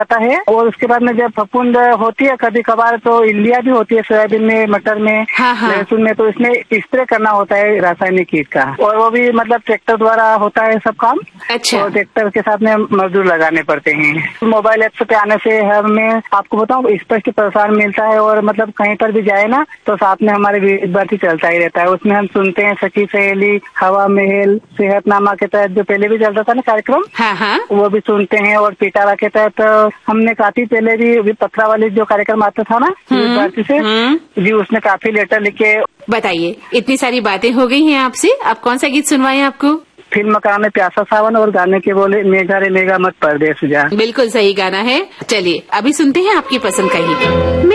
आता है। और उसके बाद में जब फफूंद होती है कभी कभार तो इल्लिया भी होती है सोयाबीन में, मटर में, लहसुन में, तो इसमें स्प्रे करना होता है रासायनिक कीट का। और वो भी मतलब ट्रैक्टर द्वारा होता है सब काम। अच्छा। और ट्रैक्टर के साथ में मजदूर लगाने पड़ते हैं। मोबाइल ऐप पे आने से हमें आपको बताऊं स्पष्ट प्रसारण मिलता है। और मतलब कहीं पर भी जाए ना तो साथ में हमारे विद्यार्थी चलता ही रहता है। उसमें हम सुनते हैं सखी सहेली, हवा महल, सेहतनामा के तहत जो पहले भी चलता था ना कार्यक्रम, वो भी सुनते हैं। और पिटारा के तहत हमने काफी पहले भी पत्रा वाली जो कार्यक्रम आता था ना विद्यार्थी से जी, उसने काफी लेटर लिखे। बताइए, इतनी सारी बातें हो गई हैं आपसे, अब कौन सा गीत सुनवाएं आपको? फिल्म का नाम है प्यासा सावन और गाने के बोले मेघा रे मेघा मत परदेस जा। बिल्कुल सही गाना है। चलिए अभी सुनते हैं आपकी पसंद का गीत।